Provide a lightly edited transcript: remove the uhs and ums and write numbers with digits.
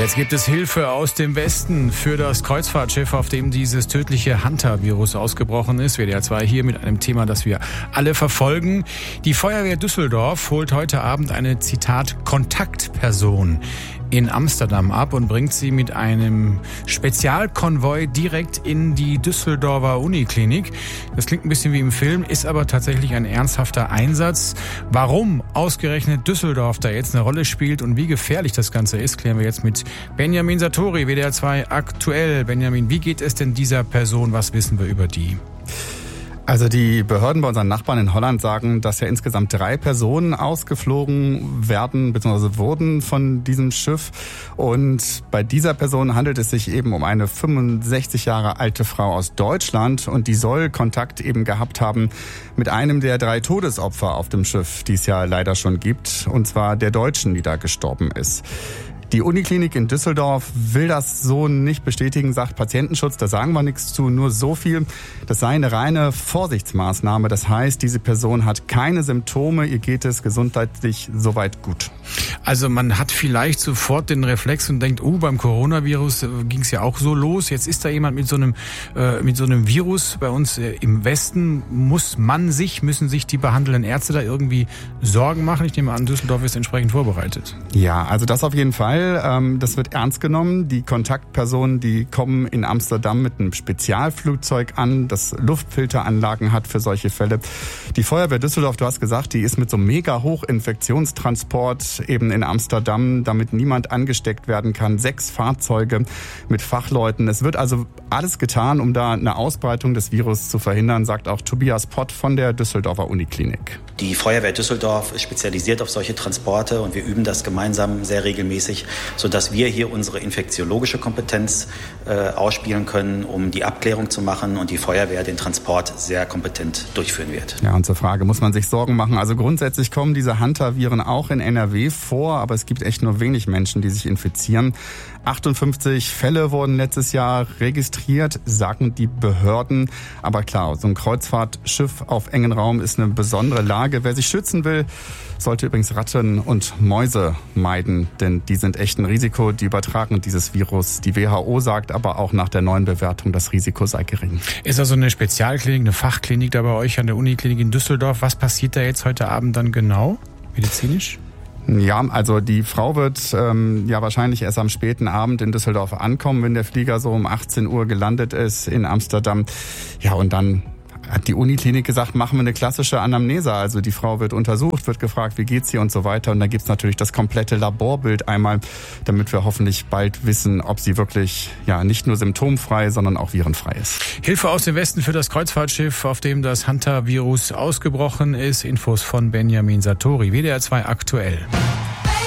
Jetzt gibt es Hilfe aus dem Westen für das Kreuzfahrtschiff, auf dem dieses tödliche Hunter-Virus ausgebrochen ist. WDR 2 hier mit einem Thema, das wir alle verfolgen. Die Feuerwehr Düsseldorf holt heute Abend eine, Zitat, Kontaktperson in Amsterdam ab und bringt sie mit einem Spezialkonvoi direkt in die Düsseldorfer Uniklinik. Das klingt ein bisschen wie im Film, ist aber tatsächlich ein ernsthafter Einsatz. Warum ausgerechnet Düsseldorf da jetzt eine Rolle spielt und wie gefährlich das Ganze ist, klären wir jetzt mit Benjamin Satori, WDR 2 aktuell. Benjamin, wie geht es denn dieser Person? Was wissen wir über die? Also die Behörden bei unseren Nachbarn in Holland sagen, dass ja insgesamt 3 Personen ausgeflogen werden bzw. wurden von diesem Schiff. Und bei dieser Person handelt es sich eben um eine 65 Jahre alte Frau aus Deutschland. Und die soll Kontakt eben gehabt haben mit einem der 3 Todesopfer auf dem Schiff, die es ja leider schon gibt. Und zwar der Deutschen, die da gestorben ist. Die Uniklinik in Düsseldorf will das so nicht bestätigen, sagt Patientenschutz, da sagen wir nichts zu, nur so viel. Das sei eine reine Vorsichtsmaßnahme. Das heißt, diese Person hat keine Symptome, ihr geht es gesundheitlich soweit gut. Also man hat vielleicht sofort den Reflex und denkt, beim Coronavirus ging es ja auch so los. Jetzt ist da jemand mit so einem Virus bei uns im Westen. Müssen sich die behandelnden Ärzte da irgendwie Sorgen machen? Ich nehme an, Düsseldorf ist entsprechend vorbereitet. Ja, also das auf jeden Fall. Das wird ernst genommen. Die Kontaktpersonen, die kommen in Amsterdam mit einem Spezialflugzeug an, das Luftfilteranlagen hat für solche Fälle. Die Feuerwehr Düsseldorf, du hast gesagt, die ist mit so einem mega Hochinfektionstransport eben in Amsterdam, damit niemand angesteckt werden kann. 6 Fahrzeuge mit Fachleuten. Es wird also alles getan, um da eine Ausbreitung des Virus zu verhindern, sagt auch Tobias Pott von der Düsseldorfer Uniklinik. Die Feuerwehr Düsseldorf ist spezialisiert auf solche Transporte und wir üben das gemeinsam sehr regelmäßig, sodass wir hier unsere infektiologische Kompetenz ausspielen können, um die Abklärung zu machen und die Feuerwehr den Transport sehr kompetent durchführen wird. Ja, und zur Frage, muss man sich Sorgen machen? Also grundsätzlich kommen diese Hunter-Viren auch in NRW vor, aber es gibt echt nur wenig Menschen, die sich infizieren. 58 Fälle wurden letztes Jahr registriert, sagen die Behörden. Aber klar, so ein Kreuzfahrtschiff auf engen Raum ist eine besondere Lage. Wer sich schützen will, sollte übrigens Ratten und Mäuse meiden, denn die sind echt ein Risiko, die übertragen dieses Virus. Die WHO sagt aber auch nach der neuen Bewertung, das Risiko sei gering. Ist also eine Spezialklinik, eine Fachklinik da bei euch an der Uniklinik in Düsseldorf. Was passiert da jetzt heute Abend dann genau, medizinisch? Ja, also die Frau wird wahrscheinlich erst am späten Abend in Düsseldorf ankommen, wenn der Flieger so um 18 Uhr gelandet ist in Amsterdam. Ja, und dann hat die Uniklinik gesagt, machen wir eine klassische Anamnese. Also die Frau wird untersucht, wird gefragt, wie geht's ihr und so weiter. Und dann gibt's natürlich das komplette Laborbild einmal, damit wir hoffentlich bald wissen, ob sie wirklich nicht nur symptomfrei, sondern auch virenfrei ist. Hilfe aus dem Westen für das Kreuzfahrtschiff, auf dem das Hunter-Virus ausgebrochen ist. Infos von Benjamin Satori, WDR 2 aktuell.